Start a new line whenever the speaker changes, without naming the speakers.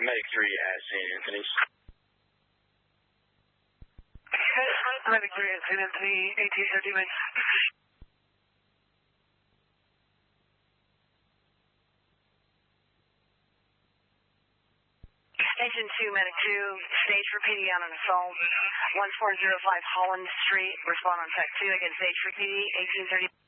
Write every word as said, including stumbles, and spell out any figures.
Medic three at Saint Anthony's.
Medic three at Saint Anthony, eighteen thirty, man.
Station two, Medic two, stage for P D on an assault, one four zero five Holland Street, respond on track two against stage for P D, eighteen thirty.